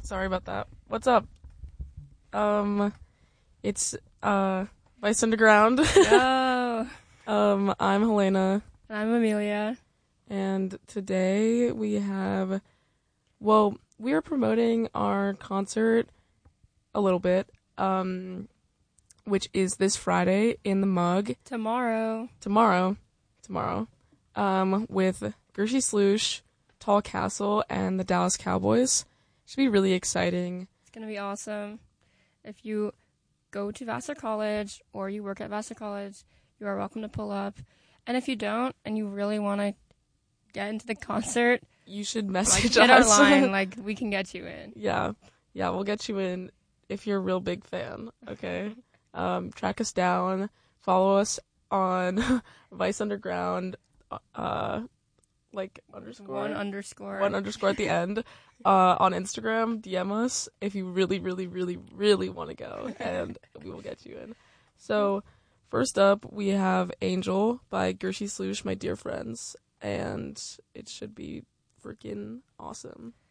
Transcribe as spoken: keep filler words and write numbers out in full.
Sorry about that. What's up? Um, it's uh Vice Underground. Yo. um, I'm Helena, And I'm Amelia. and today we have, well, we are promoting our concert a little bit, um, which is this Friday in the Mug. Tomorrow. Tomorrow, tomorrow, um, with Gershie Sloosh, Tall Castle, and the Dallas Cowboys. Should be really exciting. It's going to be awesome. If you go to Vassar College or you work at Vassar College, you are welcome to pull up. And if you don't and you really want to get into the concert, You should like, message get us. our line. Like, we can get you in. Yeah, yeah, we'll get you in if you're a real big fan. Okay, um, track us down, follow us on Vice Underground, uh, like underscore One underscore. one underscore at the end, uh, on Instagram. D M us if you really, really, really, really want to go, and we will get you in. So, first up, we have Angel by Gershie Sloosh, my dear friends, and it should be freaking awesome.